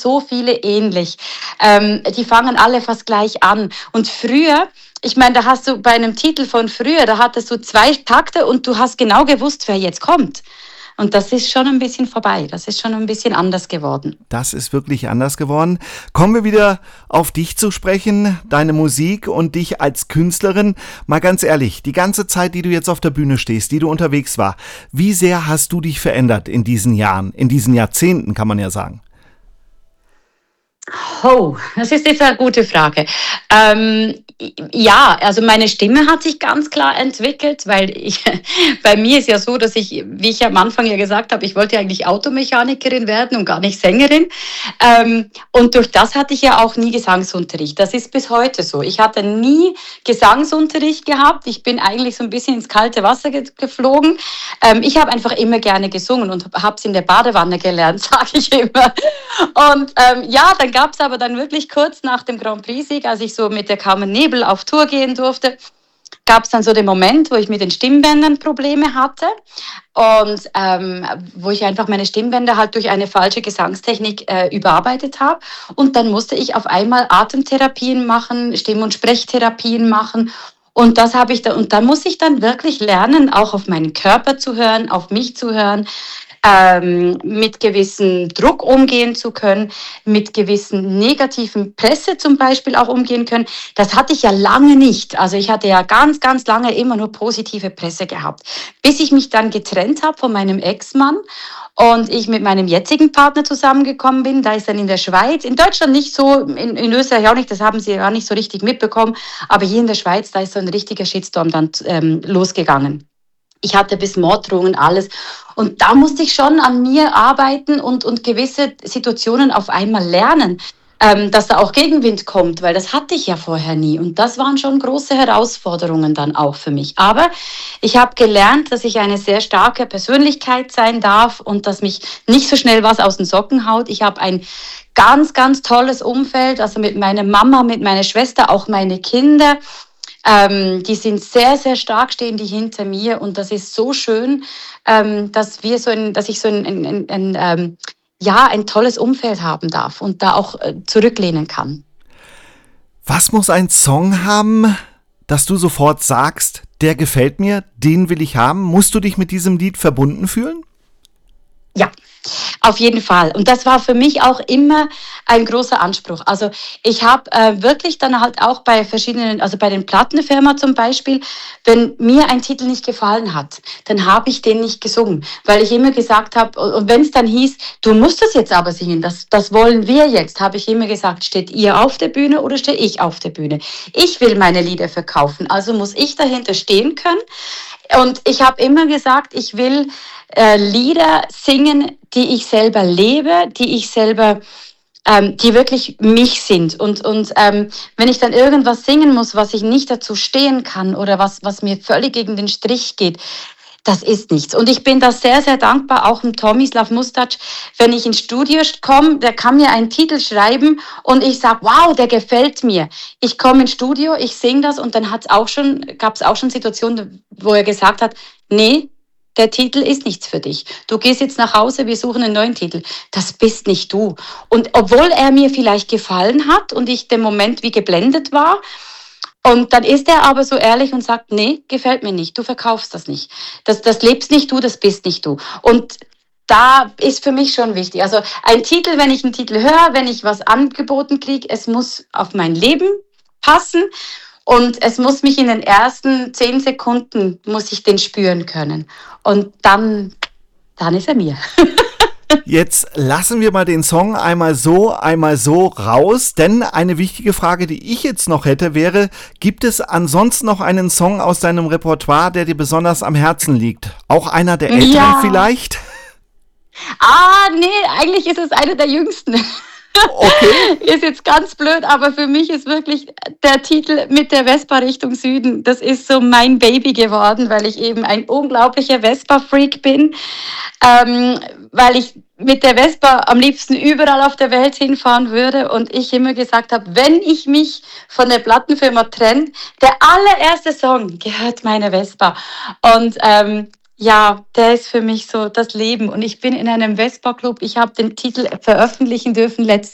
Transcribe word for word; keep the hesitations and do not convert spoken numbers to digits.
so viele ähnlich. Ähm, die fangen alle fast gleich an. Und früher, ich meine, da hast du bei einem Titel von früher, da hattest du zwei Takte und du hast genau gewusst, wer jetzt kommt. Und das ist schon ein bisschen vorbei. Das ist schon ein bisschen anders geworden. Das ist wirklich anders geworden. Kommen wir wieder auf dich zu sprechen, deine Musik und dich als Künstlerin. Mal ganz ehrlich, die ganze Zeit, die du jetzt auf der Bühne stehst, die du unterwegs war, wie sehr hast du dich verändert in diesen Jahren, in diesen Jahrzehnten, kann man ja sagen? Oh, das ist jetzt eine gute Frage. Ähm, ja, also meine Stimme hat sich ganz klar entwickelt, weil ich, bei mir ist ja so, dass ich, wie ich am Anfang ja gesagt habe, ich wollte eigentlich Automechanikerin werden und gar nicht Sängerin. Ähm, und durch das hatte ich ja auch nie Gesangsunterricht. Das ist bis heute so. Ich hatte nie Gesangsunterricht gehabt. Ich bin eigentlich so ein bisschen ins kalte Wasser ge- geflogen. Ähm, ich habe einfach immer gerne gesungen und habe es in der Badewanne gelernt, sage ich immer. Und ähm, ja, dann gab es aber dann wirklich kurz nach dem Grand Prix-Sieg, als ich so mit der Carmen Nebel auf Tour gehen durfte, gab es dann so den Moment, wo ich mit den Stimmbändern Probleme hatte und ähm, wo ich einfach meine Stimmbänder halt durch eine falsche Gesangstechnik äh, überarbeitet habe. Und dann musste ich auf einmal Atemtherapien machen, Stimm- und Sprechtherapien machen. Und das habe ich da, und da muss ich dann wirklich lernen, auch auf meinen Körper zu hören, auf mich zu hören, ähm, mit gewissem Druck umgehen zu können, mit gewissen negativen Presse zum Beispiel auch umgehen können. Das hatte ich ja lange nicht. Also ich hatte ja ganz, ganz lange immer nur positive Presse gehabt, bis ich mich dann getrennt habe von meinem Ex-Mann und ich mit meinem jetzigen Partner zusammengekommen bin. Da ist dann in der Schweiz, in Deutschland nicht so, in, in Österreich auch nicht, das haben sie gar nicht so richtig mitbekommen, aber hier in der Schweiz, da ist so ein richtiger Shitstorm dann ähm, losgegangen. Ich hatte bis Morddrohungen, alles. Und da musste ich schon an mir arbeiten und, und gewisse Situationen auf einmal lernen, ähm, dass da auch Gegenwind kommt, weil das hatte ich ja vorher nie. Und das waren schon große Herausforderungen dann auch für mich. Aber ich habe gelernt, dass ich eine sehr starke Persönlichkeit sein darf und dass mich nicht so schnell was aus den Socken haut. Ich habe ein ganz, ganz tolles Umfeld, also mit meiner Mama, mit meiner Schwester, auch meine Kinder. Ähm, die sind sehr, sehr stark, stehen die hinter mir und das ist so schön, ähm, dass wir so ein, dass ich so ein, ein, ein, ein ähm, ja, ein tolles Umfeld haben darf und da auch äh, zurücklehnen kann. Was muss ein Song haben, dass du sofort sagst, der gefällt mir, den will ich haben? Musst du dich mit diesem Lied verbunden fühlen? Ja, auf jeden Fall. Und das war für mich auch immer ein großer Anspruch. Also ich habe äh, wirklich dann halt auch bei verschiedenen, also bei den Plattenfirmen zum Beispiel, wenn mir ein Titel nicht gefallen hat, dann habe ich den nicht gesungen, weil ich immer gesagt habe, und wenn es dann hieß, du musst das jetzt aber singen, das, das wollen wir jetzt, habe ich immer gesagt, steht ihr auf der Bühne oder stehe ich auf der Bühne? Ich will meine Lieder verkaufen, also muss ich dahinter stehen können. Und ich habe immer gesagt, ich will äh, Lieder singen, die ich selber lebe, die ich selber, ähm, die wirklich mich sind. Und, und ähm, wenn ich dann irgendwas singen muss, was ich nicht dazu stehen kann oder was, was mir völlig gegen den Strich geht, das ist nichts. Und ich bin da sehr, sehr dankbar, auch dem Tomislav Mustač, wenn ich ins Studio komme, der kann mir einen Titel schreiben und ich sage, wow, der gefällt mir. Ich komme ins Studio, ich singe das und dann hat's auch schon, gab es auch schon Situationen, wo er gesagt hat, nee, der Titel ist nichts für dich. Du gehst jetzt nach Hause, wir suchen einen neuen Titel. Das bist nicht du. Und obwohl er mir vielleicht gefallen hat und ich den Moment wie geblendet war, und dann ist er aber so ehrlich und sagt, nee, gefällt mir nicht, du verkaufst das nicht. Das, das lebst nicht du, das bist nicht du. Und da ist für mich schon wichtig. Also ein Titel, wenn ich einen Titel höre, wenn ich was angeboten kriege, es muss auf mein Leben passen und es muss mich in den ersten zehn Sekunden, muss ich den spüren können. Und dann, dann ist er mir. Jetzt lassen wir mal den Song einmal so, einmal so raus, denn eine wichtige Frage, die ich jetzt noch hätte, wäre, gibt es ansonsten noch einen Song aus deinem Repertoire, der dir besonders am Herzen liegt? Auch einer der älteren Ja. vielleicht? Ah, nee, eigentlich ist es einer der jüngsten. Okay. Ist jetzt ganz blöd, aber für mich ist wirklich der Titel mit der Vespa Richtung Süden, das ist so mein Baby geworden, weil ich eben ein unglaublicher Vespa-Freak bin, ähm, weil ich mit der Vespa am liebsten überall auf der Welt hinfahren würde und ich immer gesagt habe, wenn ich mich von der Plattenfirma trenne, der allererste Song gehört meiner Vespa. Und ähm, ja, der ist für mich so das Leben. Und ich bin in einem Vespa-Club. Ich habe den Titel veröffentlichen dürfen letztes